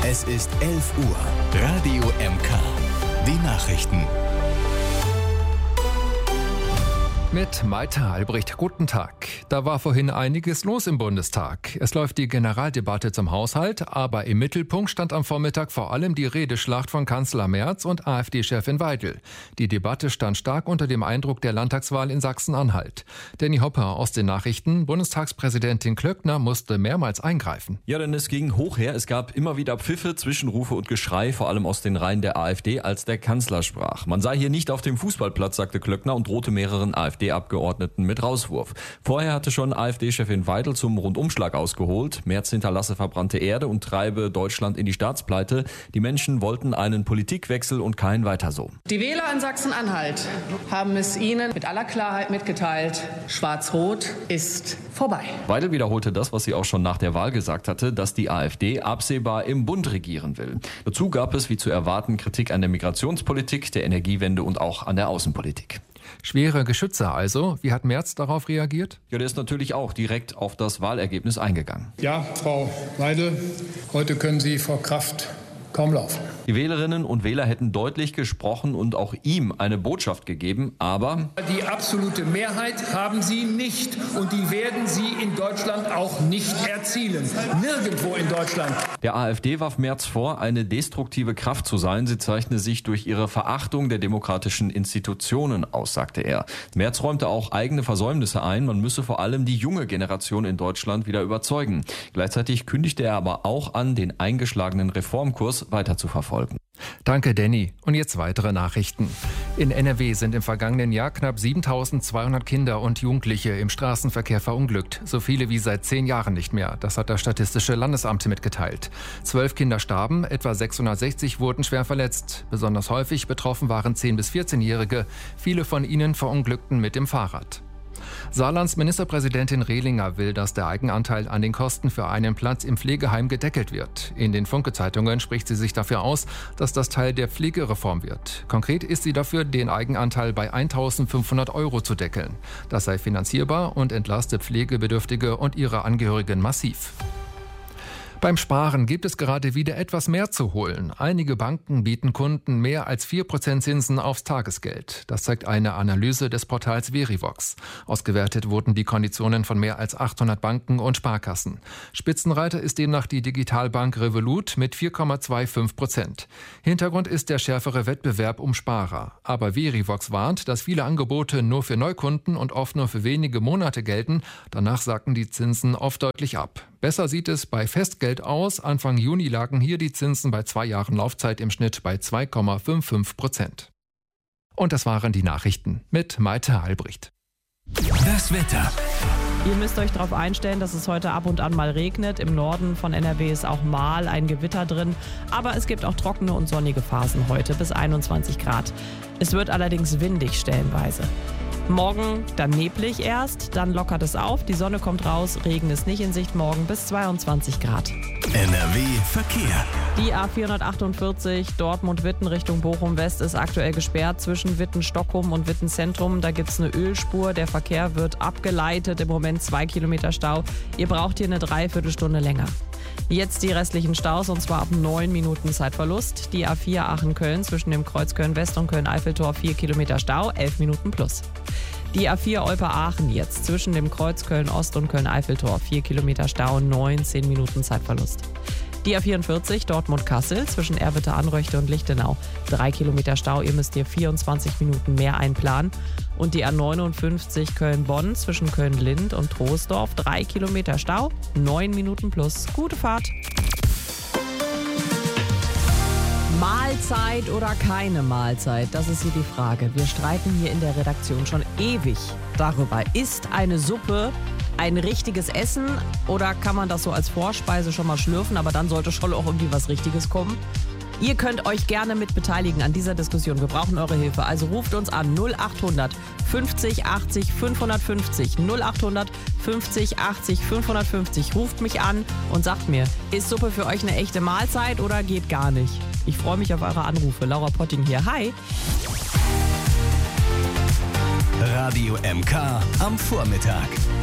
Es ist 11 Uhr. Radio MK. Die Nachrichten. Mit Maite Albrecht, guten Tag. Da war vorhin einiges los im Bundestag. Es läuft die Generaldebatte zum Haushalt, aber im Mittelpunkt stand am Vormittag vor allem die Redeschlacht von Kanzler Merz und AfD-Chefin Weidel. Die Debatte stand stark unter dem Eindruck der Landtagswahl in Sachsen-Anhalt. Danny Hopper aus den Nachrichten. Bundestagspräsidentin Klöckner musste mehrmals eingreifen. Ja, denn es ging hoch her. Es gab immer wieder Pfiffe, Zwischenrufe und Geschrei, vor allem aus den Reihen der AfD, als der Kanzler sprach. Man sei hier nicht auf dem Fußballplatz, sagte Klöckner und drohte mehreren AfD-Abgeordneten mit Rauswurf. Vorher hatte schon AfD-Chefin Weidel zum Rundumschlag ausgeholt. Merz hinterlasse verbrannte Erde und treibe Deutschland in die Staatspleite. Die Menschen wollten einen Politikwechsel und kein Weiter so. Die Wähler in Sachsen-Anhalt haben es Ihnen mit aller Klarheit mitgeteilt. Schwarz-Rot ist vorbei. Weidel wiederholte das, was sie auch schon nach der Wahl gesagt hatte, dass die AfD absehbar im Bund regieren will. Dazu gab es, wie zu erwarten, Kritik an der Migrationspolitik, der Energiewende und auch an der Außenpolitik. Schwere Geschütze also. Wie hat Merz darauf reagiert? Ja, der ist natürlich auch direkt auf das Wahlergebnis eingegangen. Ja, Frau Weidel, heute können Sie vor Kraft kaum laufen. Die Wählerinnen und Wähler hätten deutlich gesprochen und auch ihm eine Botschaft gegeben, aber die absolute Mehrheit haben Sie nicht und die werden Sie in Deutschland auch nicht erzielen. Nirgendwo in Deutschland. Der AfD warf Merz vor, eine destruktive Kraft zu sein. Sie zeichne sich durch ihre Verachtung der demokratischen Institutionen aus, sagte er. Merz räumte auch eigene Versäumnisse ein. Man müsse vor allem die junge Generation in Deutschland wieder überzeugen. Gleichzeitig kündigte er aber auch an, den eingeschlagenen Reformkurs weiter zu verfolgen. Danke, Danny. Und jetzt weitere Nachrichten. In NRW sind im vergangenen Jahr knapp 7.200 Kinder und Jugendliche im Straßenverkehr verunglückt. So viele wie seit 10 Jahren nicht mehr. Das hat das Statistische Landesamt mitgeteilt. 12 Kinder starben, etwa 660 wurden schwer verletzt. Besonders häufig betroffen waren 10- bis 14-Jährige. Viele von ihnen verunglückten mit dem Fahrrad. Saarlands Ministerpräsidentin Rehlinger will, dass der Eigenanteil an den Kosten für einen Platz im Pflegeheim gedeckelt wird. In den Funke-Zeitungen spricht sie sich dafür aus, dass das Teil der Pflegereform wird. Konkret ist sie dafür, den Eigenanteil bei 1.500 € zu deckeln. Das sei finanzierbar und entlaste Pflegebedürftige und ihre Angehörigen massiv. Beim Sparen gibt es gerade wieder etwas mehr zu holen. Einige Banken bieten Kunden mehr als 4% Zinsen aufs Tagesgeld. Das zeigt eine Analyse des Portals Verivox. Ausgewertet wurden die Konditionen von mehr als 800 Banken und Sparkassen. Spitzenreiter ist demnach die Digitalbank Revolut mit 4,25%. Hintergrund ist der schärfere Wettbewerb um Sparer. Aber Verivox warnt, dass viele Angebote nur für Neukunden und oft nur für wenige Monate gelten. Danach sacken die Zinsen oft deutlich ab. Besser sieht es bei Festgeld aus. Anfang Juni lagen hier die Zinsen bei 2 Jahren Laufzeit im Schnitt bei 2,55%. Und das waren die Nachrichten mit Maite Albrecht. Das Wetter. Ihr müsst euch darauf einstellen, dass es heute ab und an mal regnet. Im Norden von NRW ist auch mal ein Gewitter drin. Aber es gibt auch trockene und sonnige Phasen heute bis 21 Grad. Es wird allerdings windig stellenweise. Morgen dann neblig erst, dann lockert es auf, die Sonne kommt raus, Regen ist nicht in Sicht, morgen bis 22 Grad. NRW Verkehr. Die A448 Dortmund-Witten Richtung Bochum-West ist aktuell gesperrt zwischen Witten-Stockholm und Witten-Zentrum. Da gibt es eine Ölspur, der Verkehr wird abgeleitet, im Moment 2 Kilometer Stau. Ihr braucht hier eine Dreiviertelstunde länger. Jetzt die restlichen Staus und zwar ab 9 Minuten Zeitverlust. Die A4 Aachen-Köln zwischen dem Kreuz Köln-West und Köln-Eiffeltor 4 Kilometer Stau, 11 Minuten plus. Die A4 Olpe-Aachen jetzt zwischen dem Kreuz Köln-Ost und Köln-Eiffeltor 4 Kilometer Stau, 19 Minuten Zeitverlust. Die A44 Dortmund-Kassel zwischen Erwitte-Anröchte und Lichtenau 3 Kilometer Stau, ihr müsst hier 24 Minuten mehr einplanen. Und die A59 Köln-Bonn zwischen Köln-Lind und Troisdorf 3 Kilometer Stau, 9 Minuten plus. Gute Fahrt! Mahlzeit oder keine Mahlzeit? Das ist hier die Frage. Wir streiten hier in der Redaktion schon ewig darüber. Ist eine Suppe ein richtiges Essen oder kann man das so als Vorspeise schon mal schlürfen, aber dann sollte schon auch irgendwie was Richtiges kommen? Ihr könnt euch gerne mit beteiligen an dieser Diskussion. Wir brauchen eure Hilfe. Also ruft uns an 0800 50 80 550. 0800 50 80 550. Ruft mich an und sagt mir, ist Suppe für euch eine echte Mahlzeit oder geht gar nicht? Ich freue mich auf eure Anrufe. Laura Potting hier. Hi. Radio MK am Vormittag.